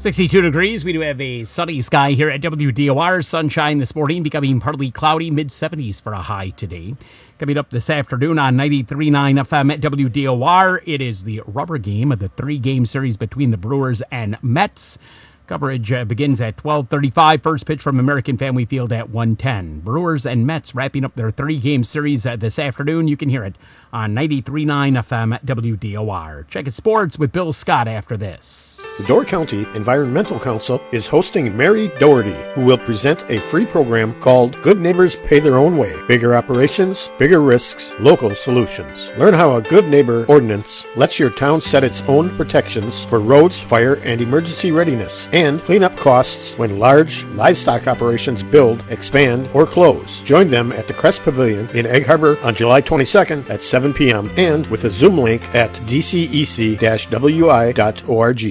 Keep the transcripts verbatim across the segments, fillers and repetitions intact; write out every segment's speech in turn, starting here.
sixty-two degrees. We do have a sunny sky here at W D O R. Sunshine this morning, becoming partly cloudy, mid seventies for a high today. Coming up this afternoon on ninety-three point nine F M at W D O R, it is the rubber game of the three-game series between the Brewers and Mets. Coverage uh, begins at twelve thirty-five. First pitch from American Family Field at one ten. Brewers and Mets wrapping up their three-game series uh, this afternoon. You can hear it on ninety-three point nine F M at W D O R. Check it sports with Bill Scott after this. The Door County Environmental Council is hosting Mary Doherty, who will present a free program called Good Neighbors Pay Their Own Way. Bigger operations, bigger risks, local solutions. Learn how a Good Neighbor ordinance lets your town set its own protections for roads, fire, and emergency readiness, and clean up costs when large livestock operations build, expand, or close. Join them at the Crest Pavilion in Egg Harbor on July twenty-second at seven p.m. and with a Zoom link at d c e c dash w i dot org.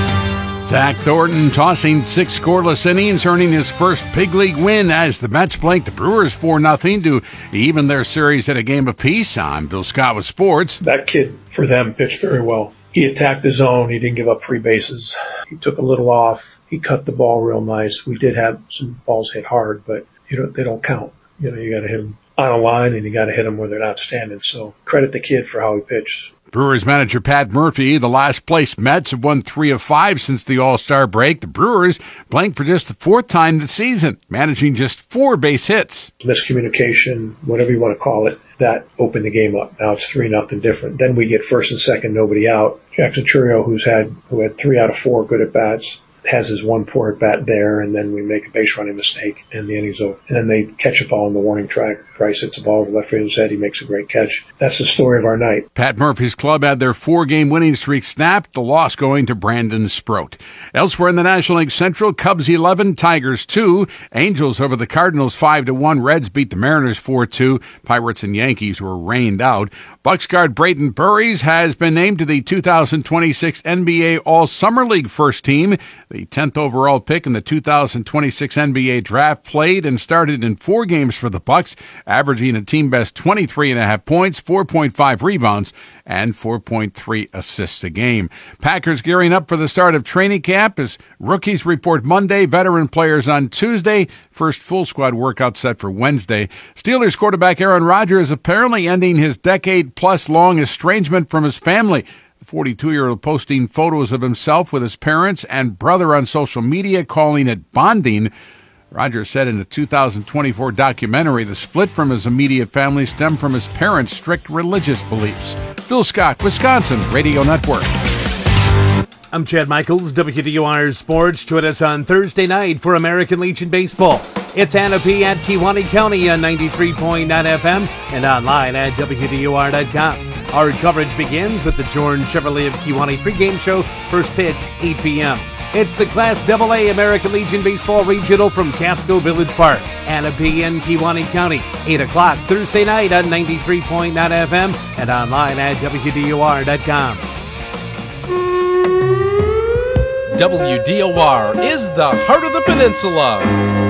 Zach Thornton tossing six scoreless innings, earning his first big league win as the Mets blank the Brewers four nothing to even their series at a game apiece. I'm Bill Scott with sports. That kid, for them, pitched very well. He attacked the zone. He didn't give up free bases. He took a little off. He cut the ball real nice. We did have some balls hit hard, but you know they don't count. You know, you got to hit them on a line, and you got to hit them where they're not standing. So credit the kid for how he pitched. Brewers manager Pat Murphy, the last place Mets have won three of five since the All-Star break. The Brewers blanked for just the fourth time this season, managing just four base hits. Miscommunication, whatever you want to call it, that opened the game up. Now it's three nothing different. Then we get first and second, nobody out. Jackson Churio, who's had who had three out of four good at bats, has his one poor at bat there, and then we make a base running mistake, and the inning's over. And then they catch a ball on the warning track. Price hits a ball over left field's head. He makes a great catch. That's the story of our night. Pat Murphy's club had their four-game winning streak snapped, the loss going to Brandon Sproat. Elsewhere in the National League Central, Cubs eleven, Tigers two, Angels over the Cardinals five to one, Reds beat the Mariners four two, Pirates and Yankees were rained out. Bucks guard Braden Burries has been named to the two thousand twenty-six N B A All-Summer League first team. The tenth overall pick in the two thousand twenty-six N B A draft played and started in four games for the Bucks, averaging a team-best twenty-three point five points, four point five rebounds, and four point three assists a game. Packers gearing up for the start of training camp as rookies report Monday, veteran players on Tuesday, first full squad workout set for Wednesday. Steelers quarterback Aaron Rodgers apparently ending his decade-plus long estrangement from his family. The forty-two-year-old posting photos of himself with his parents and brother on social media, calling it bonding. Rodgers said in a two thousand twenty-four documentary the split from his immediate family stemmed from his parents' strict religious beliefs. Phil Scott, Wisconsin Radio Network. I'm Chad Michaels, W D O R Sports. Join us on Thursday night for American Legion Baseball. It's Anna P. at Kewaunee County on ninety-three point nine F M and online at W D O R dot com. Our coverage begins with the Jordan Chevrolet of Kewaunee pregame show. First pitch, eight p.m. It's the Class double A American Legion Baseball Regional from Casco Village Park. Anna P. in Kewaunee County, eight o'clock Thursday night on ninety-three point nine F M and online at W D O R dot com. W D O R is the heart of the peninsula.